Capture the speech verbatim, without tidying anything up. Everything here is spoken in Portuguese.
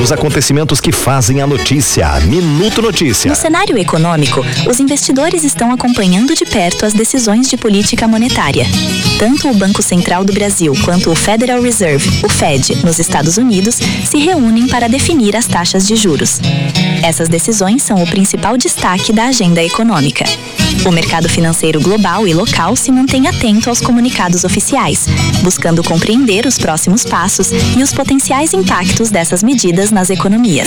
os acontecimentos que fazem a notícia. Minuto Notícia. No cenário econômico, os investidores estão acompanhando de perto as decisões de política monetária. Tanto o Banco Central do Brasil quanto o Federal Reserve, o F E D, nos Estados Unidos, se reúnem para definir as taxas de juros. Essas decisões são o principal destaque da agenda econômica. O mercado financeiro global e local se mantém atento aos comunicados oficiais, buscando compreender os próximos passos e os potenciais impactos dessas medidas nas economias.